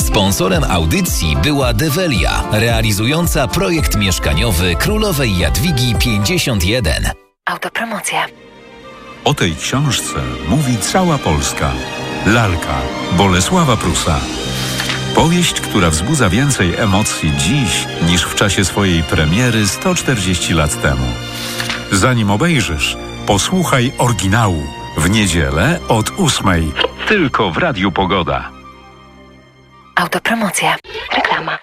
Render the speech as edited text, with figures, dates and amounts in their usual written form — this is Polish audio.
Sponsorem audycji była Develia, realizująca projekt mieszkaniowy Królowej Jadwigi 51. Autopromocja. O tej książce mówi cała Polska. Lalka Bolesława Prusa. Powieść, która wzbudza więcej emocji dziś niż w czasie swojej premiery 140 lat temu. Zanim obejrzysz, posłuchaj oryginału w niedzielę od 8:00. Tylko w Radiu Pogoda. Autopromocja. Reklama.